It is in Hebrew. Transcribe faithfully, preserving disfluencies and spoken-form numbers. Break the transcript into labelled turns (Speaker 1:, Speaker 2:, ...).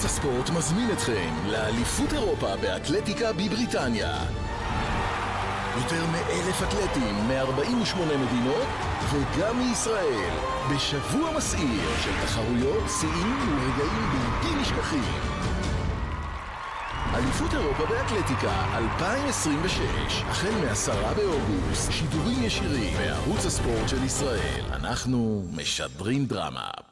Speaker 1: ערוץ הספורט מזמין אתכם לאליפות אירופה באתלטיקה בבריטניה. יותר מאלף אתלטים מ-ארבעים ושמונה מדינות וגם מישראל, בשבוע מסעיר של תחרויות, שיאים ורגעים בלתי נשכחים. אליפות אירופה באתלטיקה אלפיים עשרים ושש, החל מעשרה באוגוסט, שידורים ישירים בערוץ הספורט של ישראל. אנחנו משדרים דרמה.